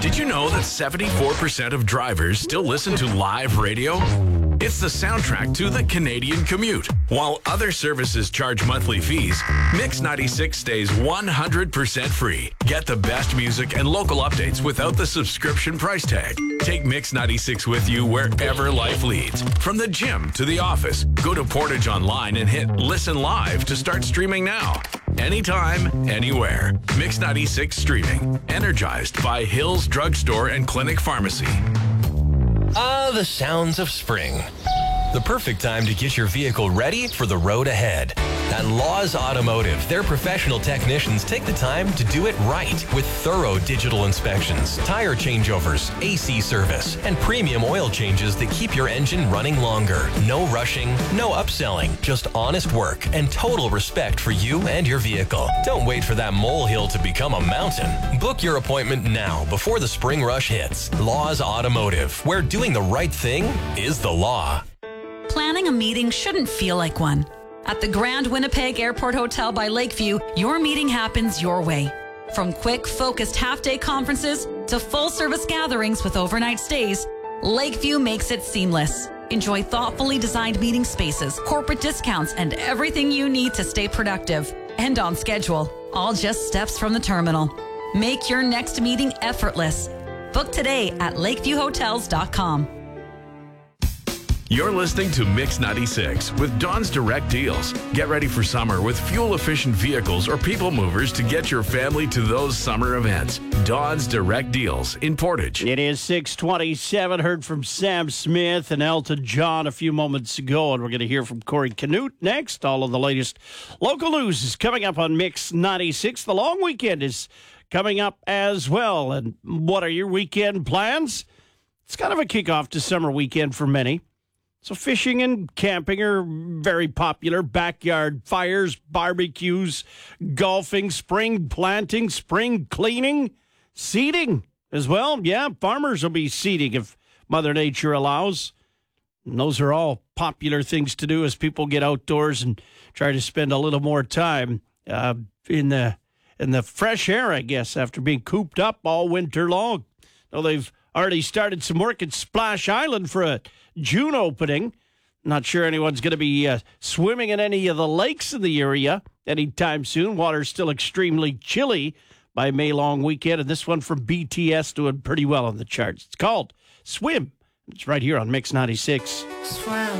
Did you know that 74% of drivers still listen to live radio? It's the soundtrack to the Canadian commute. While other services charge monthly fees, Mix 96 stays 100% free. Get the best music and local updates without the subscription price tag. Take Mix 96 with you wherever life leads. From the gym to the office, go to Portage Online and hit Listen Live to start streaming now. Anytime, anywhere. Mix 96 streaming. Energized by Hills Drugstore and Clinic Pharmacy. The sounds of spring. The perfect time to get your vehicle ready for the road ahead. At Laws Automotive, their professional technicians take the time to do it right with thorough digital inspections, tire changeovers, AC service, and premium oil changes that keep your engine running longer. No rushing, no upselling, just honest work and total respect for you and your vehicle. Don't wait for that molehill to become a mountain. Book your appointment now before the spring rush hits. Laws Automotive, where doing the right thing is the law. Planning a meeting shouldn't feel like one. At the Grand Winnipeg Airport Hotel by Lakeview, your meeting happens your way. From quick, focused half-day conferences to full-service gatherings with overnight stays, Lakeview makes it seamless. Enjoy thoughtfully designed meeting spaces, corporate discounts, and everything you need to stay productive and on schedule, all just steps from the terminal. Make your next meeting effortless. Book today at lakeviewhotels.com. You're listening to Mix 96 with Don's Direct Deals. Get ready for summer with fuel-efficient vehicles or people movers to get your family to those summer events. Don's Direct Deals in Portage. It is 6:27. Heard from Sam Smith and Elton John a few moments ago, and we're going to hear from Corey Canute next. All of the latest local news is coming up on Mix 96. The long weekend is coming up as well. And what are your weekend plans? It's kind of a kickoff to summer weekend for many. So fishing and camping are very popular. Backyard fires, barbecues, golfing, spring planting, spring cleaning, seeding as well. Yeah, farmers will be seeding if Mother Nature allows. And those are all popular things to do as people get outdoors and try to spend a little more time in the fresh air, I guess, after being cooped up all winter long. Now they've already started some work at Splash Island for a June opening. Not sure anyone's going to be swimming in any of the lakes in the area anytime soon. Water's still extremely chilly by May long weekend, and this one from BTS doing pretty well on the charts. It's called Swim. It's right here on Mix 96. Swim.